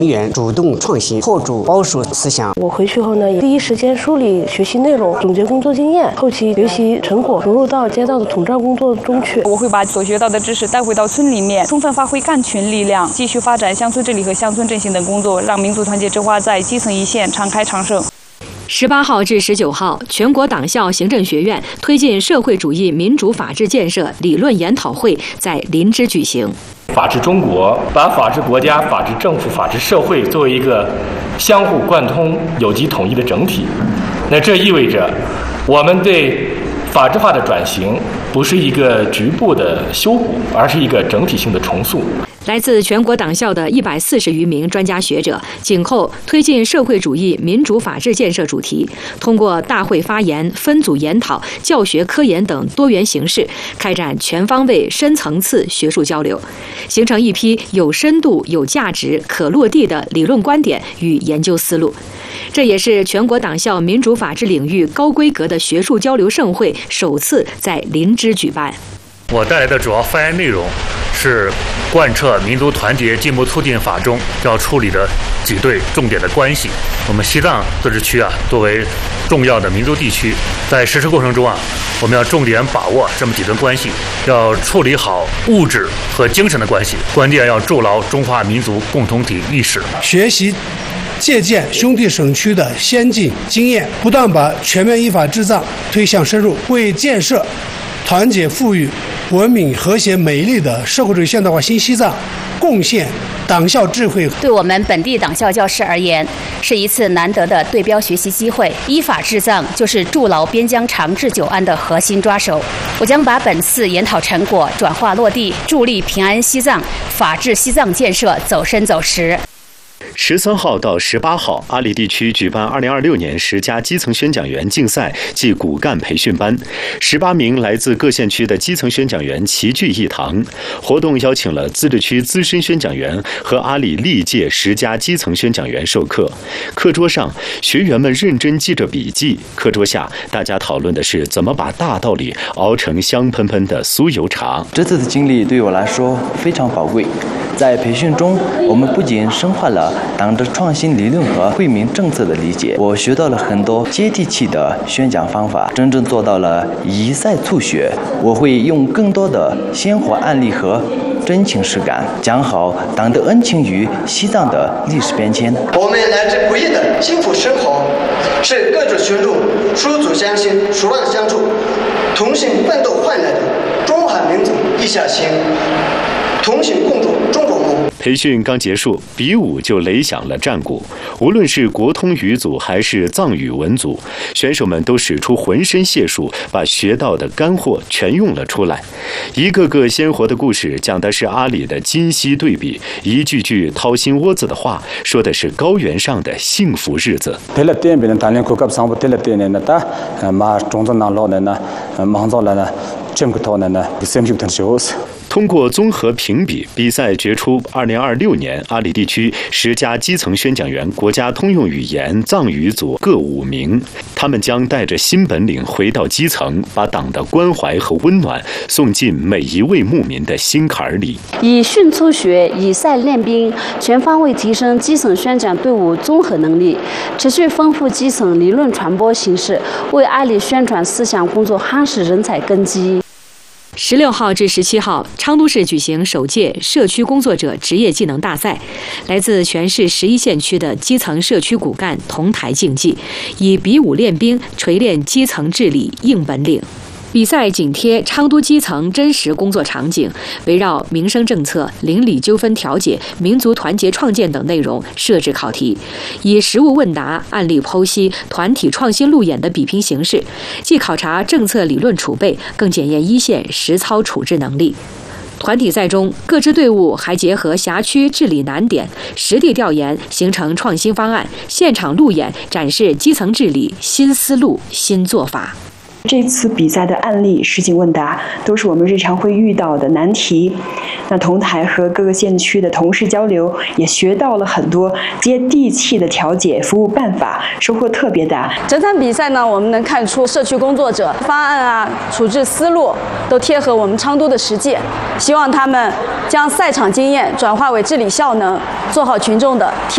人员主动创新，破除保守思想。 我回去后呢，第一时间梳理学习内容，总结工作经验，后期学习成果融入到街道的统战工作中去。 我会把所学到的知识带回到村里面，充分发挥干群力量，继续发展乡村治理和乡村振兴等工作，让民族团结之花在基层一线常开常盛。 18号至19号，全国党校行政学院推进社会主义民主法治建设理论研讨会在林芝举行。 法治中国把法治国家、法治政府、法治社会作为一个相互贯通、有机统一的整体。那这意味着，我们对法治化的转型不是一个局部的修补，而是一个整体性的重塑。 来自全国党校的140余名专家学者，紧扣推进社会主义民主法治建设主题，通过大会发言、分组研讨、教学科研等多元形式，开展全方位、深层次学术交流，形成一批有深度、有价值、可落地的理论观点与研究思路。这也是全国党校民主法治领域高规格的学术交流盛会首次在林芝举办。 我带来的主要发言内容是贯彻民族团结进步促进法中要处理的几对重点的关系。我们西藏自治区作为重要的民族地区，在实施过程中我们要重点把握这么几段关系，要处理好物质和精神的关系，关键要筑牢中华民族共同体意识。 学习借鉴兄弟省区的先进经验，不断把全面依法治藏推向深入，为建设团结富裕、文明和谐美丽的社会主义现代化新西藏贡献党校智慧。 对我们本地党校教师而言，是一次难得的对标学习机会。依法治藏就是筑牢边疆长治久安的核心抓手。我将把本次研讨成果转化落地，助力平安西藏、法治西藏建设走深走实。 13号到18号，阿里地区举办2026年10家基层宣讲员竞赛暨骨干培训班，18名来自各县区的基层宣讲员齐聚一堂。活动邀请了自治区资深宣讲员和阿里历届10家基层宣讲员授课。课桌上，学员们认真记着笔记；课桌下，大家讨论的是怎么把大道理熬成香喷喷的酥油茶。 这次的经历对我来说非常宝贵。在培训中，我们不仅深化了党的创新理论和惠民政策的理解，我学到了很多接地气的宣讲方法，真正做到了一赛促学。我会用更多的鲜活案例和真情实感，讲好党的恩情与西藏的历史变迁。 我们来之不易的幸福生活，是各族群众手足相亲、守望相助、同心奋斗换来的中华民族一家亲，同心共筑中国梦。 培训刚结束，比武就擂响了战鼓。无论是国通语组还是藏语文组，选手们都使出浑身解数，把学到的干货全用了出来。一个个鲜活的故事，讲的是阿里的今昔对比；一句句掏心窝子的话，说的是高原上的幸福日子。通过综合评比，比赛决出2026年阿里地区10家基层宣讲员国家通用语言藏语组各5名，他们将带着新本领回到基层，把党的关怀和温暖送进每一位牧民的心坎里。 以训促学，以赛练兵，全方位提升基层宣讲队伍综合能力，持续丰富基层理论传播形式，为阿里宣传思想工作夯实人才根基。 16号至17号，昌都市举行首届社区工作者职业技能大赛，来自全市11县区的基层社区骨干同台竞技，以比武练兵，锤炼基层治理硬本领。比赛紧贴昌都基层真实工作场景，围绕民生政策、邻里纠纷调解、民族团结创建等内容设置考题，以实物问答、案例剖析、团体创新路演的比拼形式，既考察政策理论储备，更检验一线实操处置能力。团体赛中，各支队伍还结合辖区治理难点、实地调研，形成创新方案，现场路演展示基层治理新思路、新做法。 这次比赛的案例实景问答都是我们日常会遇到的难题，那同台和各个县区的同事交流，也学到了很多接地气的调解服务办法，收获特别大。 整场比赛呢，我们能看出社区工作者方案处置思路都贴合我们昌都的实际，希望他们将赛场经验转化为治理效能，做好群众的